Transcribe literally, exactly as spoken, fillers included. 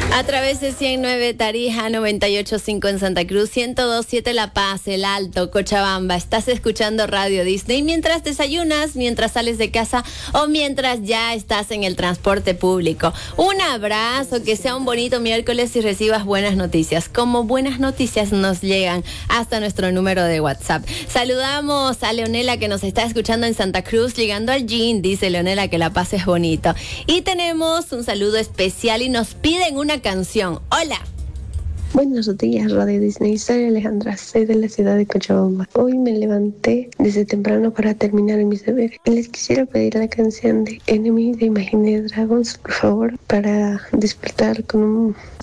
A través de ciento nueve Tarija, noventa y ocho punto cinco en Santa Cruz, ciento dos punto siete La Paz, El Alto, Cochabamba. Estás escuchando Radio Disney mientras desayunas, mientras sales de casa o mientras ya estás en el transporte público. Un abrazo, que sea un bonito miércoles y recibas buenas noticias. Como buenas noticias nos llegan hasta nuestro número de WhatsApp. Saludamos a Leonela, que nos está escuchando en Santa Cruz, llegando al gym. Dice Leonela que la pases bonito. Y tenemos un saludo especial y nos piden una canción. Hola. Buenos días, Radio Disney. Soy Alejandra, soy de la ciudad de Cochabamba. Hoy me levanté desde temprano para terminar mis deberes. Les quisiera pedir la canción de Enemy de Imagine Dragons, por favor, para despertar con un